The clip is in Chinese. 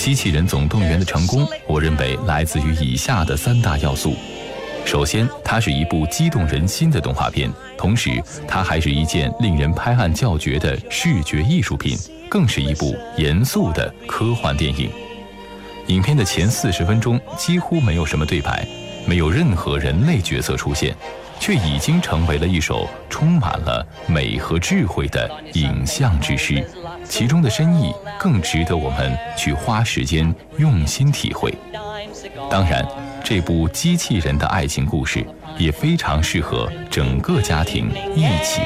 机器人总动员的成功，我认为来自于以下的3大要素。首先，它是一部激动人心的动画片，同时它还是一件令人拍案叫绝的视觉艺术品，更是一部严肃的科幻电影。影片的前40分钟几乎没有什么对白，没有任何人类角色出现，却已经成为了一首充满了美和智慧的影像之诗，其中的深意更值得我们去花时间用心体会。当然，这部机器人的爱情故事也非常适合整个家庭一起